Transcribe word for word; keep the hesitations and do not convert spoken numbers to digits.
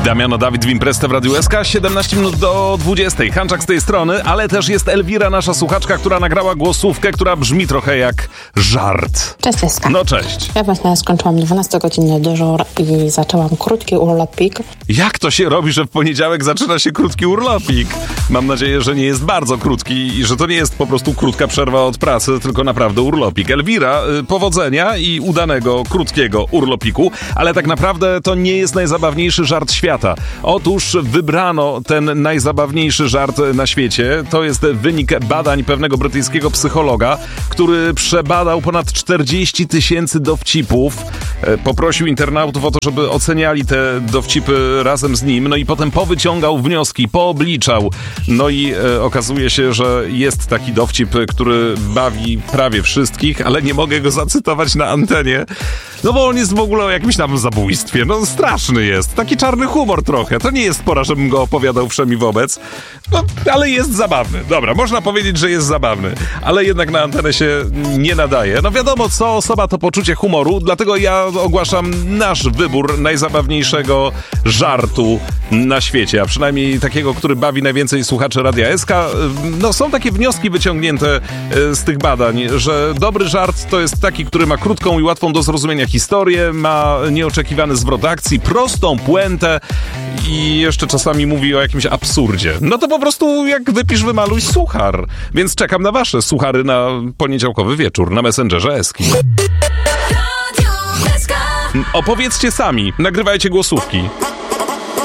Damiano Dawid w Imprezę w Radiu S K, siedemnaście minut do dwudziestej. Hanczak z tej strony, ale też jest Elwira, nasza słuchaczka, która nagrała głosówkę, która brzmi trochę jak żart. Cześć, S K. No cześć. Ja właśnie skończyłam dwunastogodzinny dyżur i zaczęłam krótki urlopik. Jak to się robi, że w poniedziałek zaczyna się krótki urlopik? Mam nadzieję, że nie jest bardzo krótki i że to nie jest po prostu krótka przerwa od pracy, tylko naprawdę urlopik. Elwira, powodzenia i udanego, krótkiego urlopiku, ale tak naprawdę to nie jest najzabawniejszy żart świata. Otóż wybrano ten najzabawniejszy żart na świecie. To jest wynik badań pewnego brytyjskiego psychologa, który przebadał ponad czterdzieści tysięcy dowcipów. Poprosił internautów o to, żeby oceniali te dowcipy razem z nim, no i potem powyciągał wnioski, poobliczał. No i e, okazuje się, że jest taki dowcip, który bawi prawie wszystkich, ale nie mogę go zacytować na antenie, no bo on jest w ogóle o jakimś tam zabójstwie. No straszny jest. Taki czarny humor trochę. To nie jest pora, żebym go opowiadał wszemi wobec. No, ale jest zabawny. Dobra, można powiedzieć, że jest zabawny, ale jednak na antenę się nie nadaje. No wiadomo, co osoba to poczucie humoru, dlatego ja ogłaszam nasz wybór najzabawniejszego żartu na świecie, a przynajmniej takiego, który bawi najwięcej słuchaczy Radia S K. No są takie wnioski wyciągnięte z tych badań, że dobry żart to jest taki, który ma krótką i łatwą do zrozumienia historię, ma nieoczekiwany zwrot akcji, prostą puentę i jeszcze czasami mówi o jakimś absurdzie. No to po prostu jak wypisz, wymaluj suchar. Więc czekam na wasze suchary na poniedziałkowy wieczór na Messengerze Eski. Opowiedzcie sami, nagrywajcie głosówki.